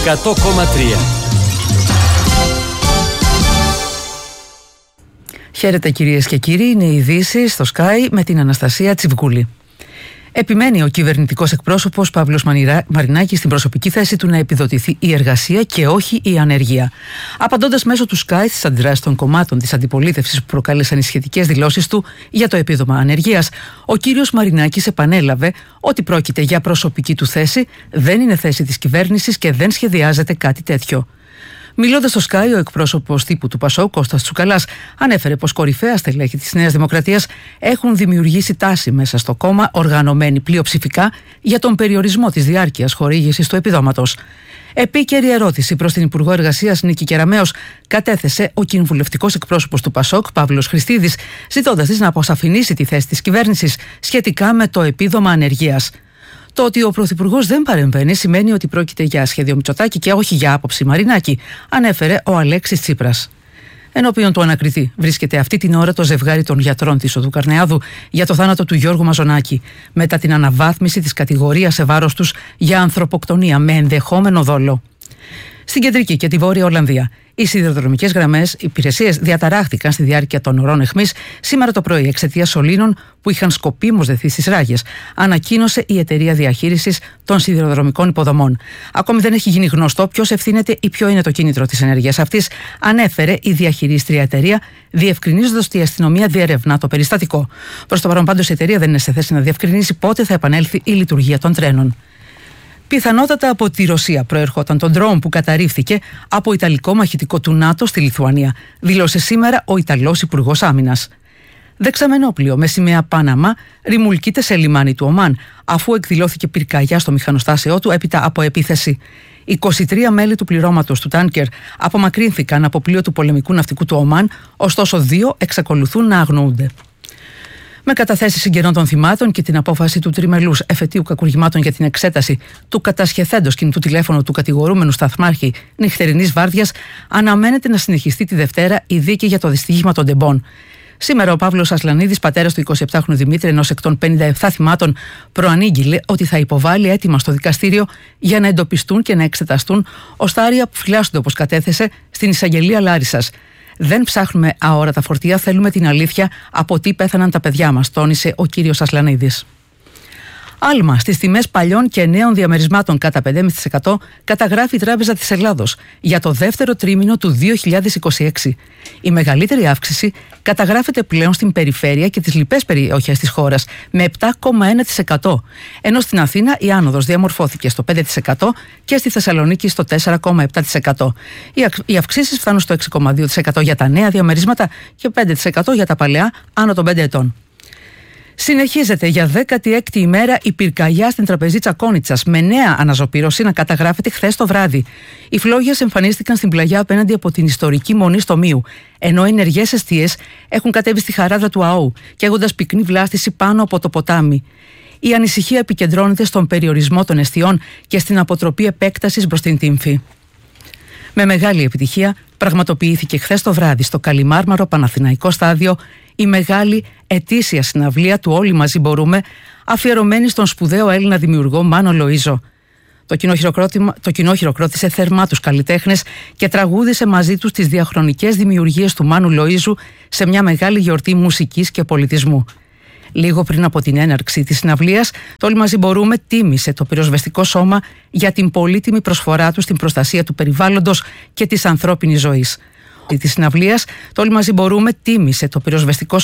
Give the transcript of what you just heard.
100,3. Χαίρετε κυρίες και κύριοι, είναι οι ειδήσεις στο Sky με την Αναστασία Τσιβκούλη. Επιμένει ο κυβερνητικός εκπρόσωπος Παύλος Μαρινάκης στην προσωπική θέση του να επιδοτηθεί η εργασία και όχι η ανεργία. Απαντώντας μέσω του Sky στις αντιδράσεις των κομμάτων της αντιπολίτευσης που προκάλεσαν οι σχετικές δηλώσεις του για το επίδομα ανεργίας, ο κύριος Μαρινάκης επανέλαβε ότι πρόκειται για προσωπική του θέση, δεν είναι θέση της κυβέρνησης και δεν σχεδιάζεται κάτι τέτοιο. Μιλώντας στο Sky, ο εκπρόσωπος τύπου του ΠΑΣΟΚ, Κώστας Τσουκαλάς, ανέφερε πως κορυφαία στελέχη της Νέας Δημοκρατίας έχουν δημιουργήσει τάση μέσα στο κόμμα, οργανωμένη πλειοψηφικά, για τον περιορισμό της διάρκειας χορήγησης του επιδόματος. Επίκαιρη ερώτηση προς την Υπουργό Εργασίας Νίκη Κεραμέως κατέθεσε ο κοινοβουλευτικός εκπρόσωπος του ΠΑΣΟΚ, Παύλος Χριστίδης, ζητώντας της να αποσαφηνίσει τη θέση της κυβέρνησης σχετικά με το επίδομα ανεργίας. Το ότι ο Πρωθυπουργός δεν παρεμβαίνει σημαίνει ότι πρόκειται για σχέδιο Μητσοτάκη και όχι για άποψη Μαρινάκη, ανέφερε ο Αλέξης Τσίπρας. Ενώπιον του ανακριτή βρίσκεται αυτή την ώρα το ζευγάρι των γιατρών της Οδού Καρνεάδου για το θάνατο του Γιώργου Μαζονάκη, μετά την αναβάθμιση της κατηγορίας σε βάρος τους για ανθρωποκτονία με ενδεχόμενο δόλο. Στην κεντρική και τη βόρεια Ολλανδία, οι σιδηροδρομικές γραμμές υπηρεσίες διαταράχθηκαν στη διάρκεια των ωρών αιχμής σήμερα το πρωί εξαιτίας σωλήνων που είχαν σκοπίμως δεθεί στις ράγες, ανακοίνωσε η εταιρεία διαχείρισης των σιδηροδρομικών υποδομών. Ακόμη δεν έχει γίνει γνωστό ποιος ευθύνεται ή ποιο είναι το κίνητρο της ενέργειας αυτής, ανέφερε η διαχειρίστρια εταιρεία, διευκρινίζοντας ότι η αστυνομία διερευνά το περιστατικό. Προς το παρόν, πάντως, η εταιρεία δεν είναι σε θέση να διευκρινίσει πότε θα επανέλθει η λειτουργία των τρένων. Πιθανότατα από τη Ρωσία προερχόταν το ντρόουν που καταρρίφθηκε από ιταλικό μαχητικό του ΝΑΤΟ στη Λιθουανία, δήλωσε σήμερα ο Ιταλός Υπουργός Άμυνας. Δεξαμενό πλοίο με σημαία Πάναμα ρημουλκείται σε λιμάνι του Ομάν, αφού εκδηλώθηκε πυρκαγιά στο μηχανοστάσεό του έπειτα από επίθεση. 23 μέλη του πληρώματος του τάνκερ απομακρύνθηκαν από πλοίο του πολεμικού ναυτικού του Ομάν, ωστόσο 2 εξακολουθούν να αγνοούνται. Με καταθέσεις συγγενών των θυμάτων και την απόφαση του τριμελούς εφετείου κακουργημάτων για την εξέταση του κατασχεθέντος κινητού τηλέφωνου του κατηγορούμενου σταθμάρχη νυχτερινής βάρδιας, αναμένεται να συνεχιστεί τη Δευτέρα η δίκη για το δυστύχημα των Ντεμπών. Σήμερα ο Παύλος Ασλανίδης, πατέρας του 27χρονου Δημήτρη, ενός εκ των 57 θυμάτων, προανήγγειλε ότι θα υποβάλει αίτημα στο δικαστήριο για να εντοπιστούν και να εξεταστούν οστάρια που φυλάσσονται, όπως κατέθεσε, στην εισαγγελία Λάρισσας. Δεν ψάχνουμε αόρατα φορτία, θέλουμε την αλήθεια από τι πέθαναν τα παιδιά μας, τόνισε ο κύριος Ασλανίδης. Άλμα στις τιμές παλιών και νέων διαμερισμάτων κατά 5,5% καταγράφει η Τράπεζα της Ελλάδος για το δεύτερο τρίμηνο του 2026. Η μεγαλύτερη αύξηση καταγράφεται πλέον στην περιφέρεια και τις λοιπές περιοχές της χώρας με 7,1%, ενώ στην Αθήνα η άνοδος διαμορφώθηκε στο 5% και στη Θεσσαλονίκη στο 4,7%. Οι αυξήσεις φτάνουν στο 6,2% για τα νέα διαμερίσματα και 5% για τα παλαιά άνω των 5 ετών. Συνεχίζεται για 16η ημέρα η πυρκαγιά στην τραπεζίτσα Κόνιτσας, με νέα αναζωπήρωση να καταγράφεται χθες το βράδυ. Οι φλόγες εμφανίστηκαν στην πλαγιά απέναντι από την ιστορική Μονή στο Μίου, ενώ ενεργές εστίες έχουν κατέβει στη χαράδρα του ΑΟΥ, καίγοντας πυκνή βλάστηση πάνω από το ποτάμι. Η ανησυχία επικεντρώνεται στον περιορισμό των εστιών και στην αποτροπή επέκτασης προς την Τύμφη. Με μεγάλη επιτυχία πραγματοποιήθηκε χθες το βράδυ στο Καλιμάρμαρο Παναθηναϊκό Στάδιο η μεγάλη ετήσια συναυλία του «Όλοι μαζί μπορούμε», αφιερωμένη στον σπουδαίο Έλληνα δημιουργό Μάνο Λοΐζο. Το κοινό χειροκρότησε θερμά τους καλλιτέχνες και τραγούδισε μαζί τους τις διαχρονικές δημιουργίες του Μάνου Λοΐζου σε μια μεγάλη γιορτή μουσικής και πολιτισμού. Λίγο πριν από την έναρξη της συναυλίας, το «Όλοι μαζί μπορούμε» τίμησε το πυροσβεστικό σώμα για την πολύτιμη προσφορά του στην προστασία του περιβάλλοντος και της ανθρώπινης ζωής. Της συναυλίας, το «Όλοι μαζί μπορούμε» τίμησε το πυροσβεστικό